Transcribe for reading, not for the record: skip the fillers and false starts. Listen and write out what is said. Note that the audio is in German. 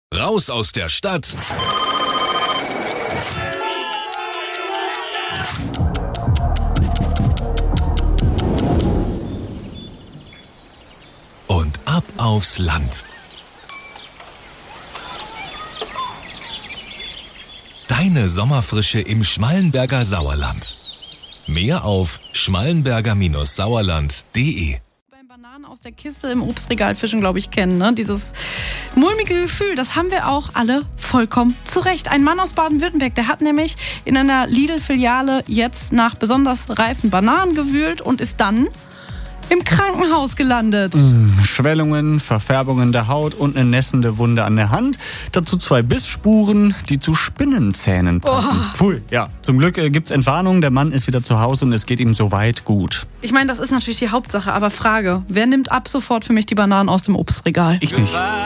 Raus aus der Stadt. Und ab aufs Land. Deine Sommerfrische im Schmallenberger Sauerland. Mehr auf schmallenberger-sauerland.de. Beim Bananen aus der Kiste im Obstregal fischen, glaube ich, kennen, ne? Dieses mulmige Gefühl, das haben wir auch alle vollkommen zurecht. Ein Mann aus Baden-Württemberg, der hat nämlich in einer Lidl-Filiale jetzt nach besonders reifen Bananen gewühlt und ist dann im Krankenhaus gelandet. Schwellungen, Verfärbungen der Haut und eine nässende Wunde an der Hand. Dazu 2 Bissspuren, die zu Spinnenzähnen passen. Pfui, ja. Zum Glück gibt's Entwarnung. Der Mann ist wieder zu Hause und es geht ihm soweit gut. Ich meine, das ist natürlich die Hauptsache, aber Frage, wer nimmt ab sofort für mich die Bananen aus dem Obstregal? Ich nicht.